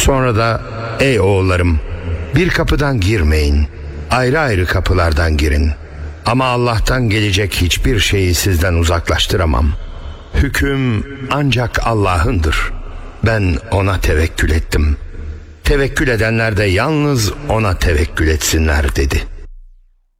Sonra da ey oğullarım, bir kapıdan girmeyin, ayrı ayrı kapılardan girin. Ama Allah'tan gelecek hiçbir şeyi sizden uzaklaştıramam. Hüküm ancak Allah'ındır. Ben ona tevekkül ettim. Tevekkül edenler de yalnız ona tevekkül etsinler dedi.